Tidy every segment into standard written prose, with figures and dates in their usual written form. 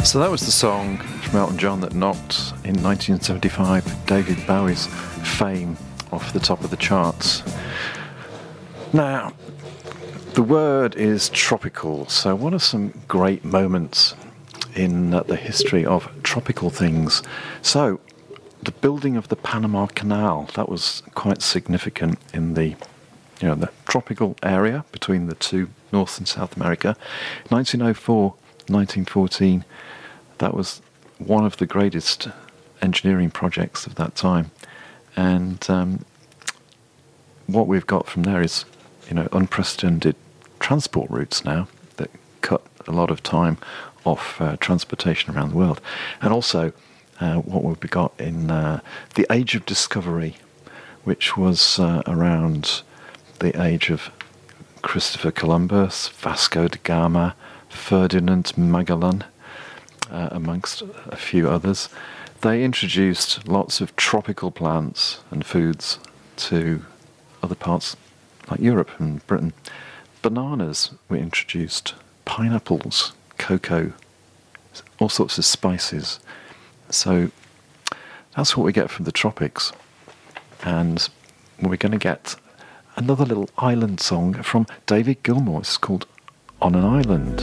So that was the song from Elton John that knocked in 1975 David Bowie's fame off the top of the charts. Now, the word is tropical, so what are some great moments in the history of tropical things? So, the building of the Panama Canal, that was quite significant in the tropical area between the two, North and South America. 1904, 1914, that was one of the greatest engineering projects of that time. And what we've got from there is, unprecedented transport routes now that cut a lot of time off transportation around the world. And also what we've got in the Age of Discovery, which was around the age of Christopher Columbus, Vasco da Gama, Ferdinand Magellan, amongst a few others. They introduced lots of tropical plants and foods to other parts like Europe and Britain. Bananas were introduced, pineapples, cocoa, all sorts of spices. So that's what we get from the tropics. And we're going to get another little island song from David Gilmour. It's called On an Island.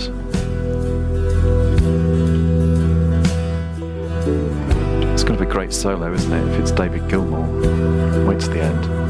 It's going to be a great solo, isn't it, if it's David Gilmour? Wait to the end.